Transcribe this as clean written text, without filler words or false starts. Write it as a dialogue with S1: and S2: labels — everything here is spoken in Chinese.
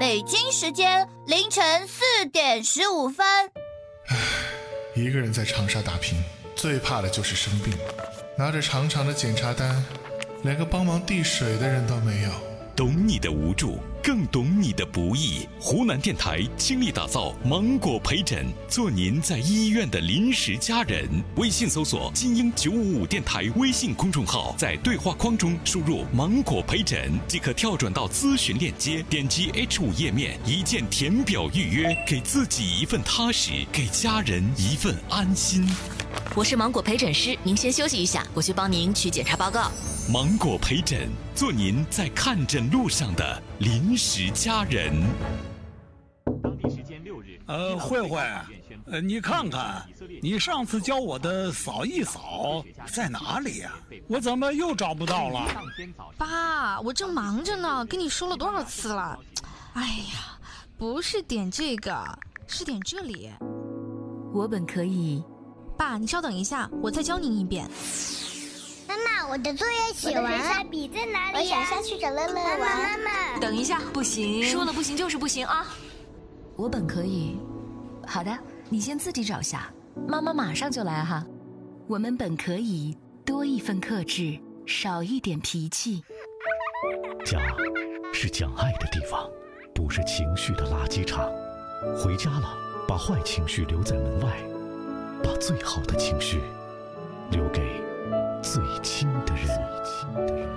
S1: 北京时间凌晨4点15分。
S2: 一个人在长沙打拼，最怕的就是生病，拿着长长的检查单，连个帮忙递水的人都没有。
S3: 懂你的无助，更懂你的不易。湖南电台倾力打造芒果陪诊，做您在医院的临时家人。微信搜索金鹰955电台微信公众号，在对话框中输入芒果陪诊，即可跳转到咨询链接，点击 H5 页面，一键填表预约，给自己一份踏实，给家人一份安心。
S4: 我是芒果陪诊师，您先休息一下，我去帮您取检查报告。
S3: 芒果陪诊，做您在看诊路上的临时家人。
S5: 当地时间6日，
S6: 慧慧，你看看，你上次教我的扫一扫在哪里呀？我怎么又找不到了？
S7: 爸，我正忙着呢，跟你说了多少次了？哎呀，不是点这个，是点这里。
S4: 我本可以。
S7: 爸，你稍等一下，我再教您一遍。
S8: 妈妈，我的作业写完了，我的水彩笔在哪里？我想下去找乐乐玩。妈妈，
S4: 等一下，不行，说了不行就是不行啊！我本可以。好的，你先自己找下，妈妈马上就来哈。我们本可以多一份克制，少一点脾气。
S9: 家是讲爱的地方，不是情绪的垃圾场。回家了，把坏情绪留在门外，把最好的情绪留给最亲的人。